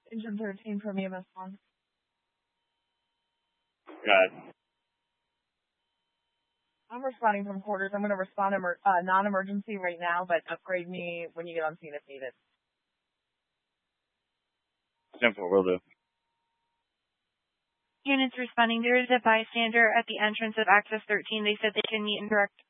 Engine 13 from EMS 1. Got it. I'm responding from quarters. I'm going to respond non-emergency right now, but upgrade me when you get on scene if needed. Simple, will do. Units responding. There is a bystander at the entrance of Access 13. They said they can meet in direct